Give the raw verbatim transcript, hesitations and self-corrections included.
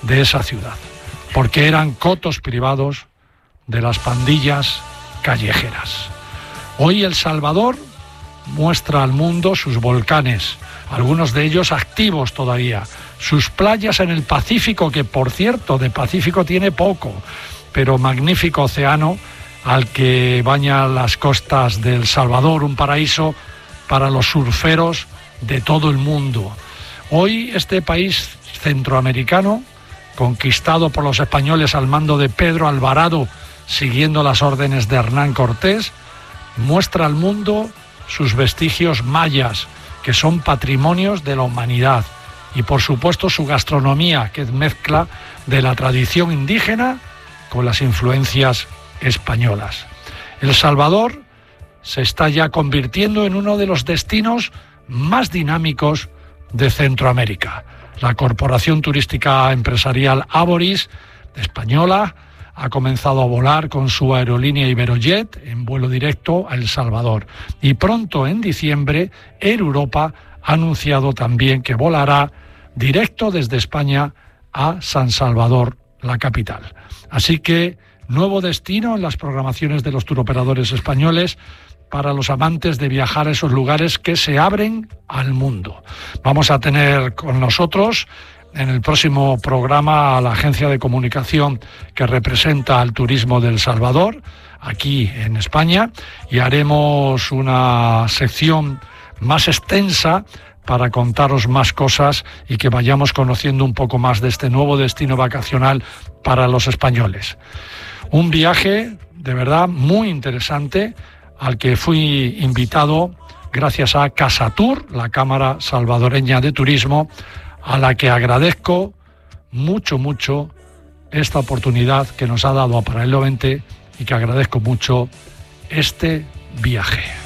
de esa ciudad, porque eran cotos privados de las pandillas callejeras. Hoy El Salvador muestra al mundo sus volcanes, algunos de ellos activos todavía, sus playas en el Pacífico, que por cierto de Pacífico tiene poco, pero magnífico océano al que baña las costas de El Salvador, un paraíso para los surferos de todo el mundo. Hoy este país centroamericano, conquistado por los españoles al mando de Pedro Alvarado, siguiendo las órdenes de Hernán Cortés, muestra al mundo sus vestigios mayas, que son patrimonios de la humanidad, y por supuesto su gastronomía, que es mezcla de la tradición indígena con las influencias españolas. El Salvador se está ya convirtiendo en uno de los destinos más dinámicos de Centroamérica. La Corporación Turística Empresarial Ávoris, española, ha comenzado a volar con su aerolínea Iberojet en vuelo directo a El Salvador. Y pronto, en diciembre, Air Europa ha anunciado también que volará directo desde España a San Salvador, la capital. Así que, nuevo destino en las programaciones de los turoperadores españoles para los amantes de viajar a esos lugares que se abren al mundo. Vamos a tener con nosotros en el próximo programa a la agencia de comunicación que representa al turismo de El Salvador, aquí en España, y haremos una sección más extensa para contaros más cosas y que vayamos conociendo un poco más de este nuevo destino vacacional para los españoles. Un viaje de verdad muy interesante al que fui invitado gracias a Casatur, la Cámara Salvadoreña de Turismo, a la que agradezco mucho, mucho esta oportunidad que nos ha dado a Paralelo veinte y que agradezco mucho este viaje.